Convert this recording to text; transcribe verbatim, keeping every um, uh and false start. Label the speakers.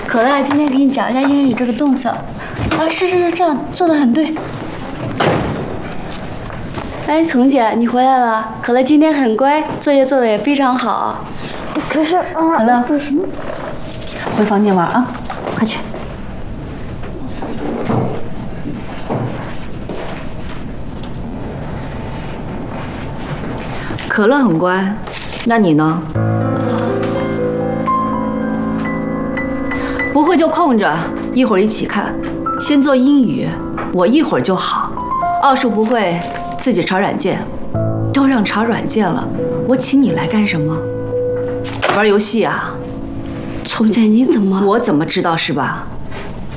Speaker 1: 可乐今天给你讲一下英语这个动词。啊，是是是，这样做的很对。哎，丛姐，你回来了。可乐今天很乖，作业做的也非常好。
Speaker 2: 可是，嗯，可乐，回房间玩啊，快去。 可乐很乖，那你呢？不会就空着，一会儿一起看。先做英语，我一会儿就好。奥数不会，自己查软件。都让查软件了，我请你来干什么？玩游戏啊？
Speaker 1: 丛姐，你怎么？
Speaker 2: 我怎么知道是吧？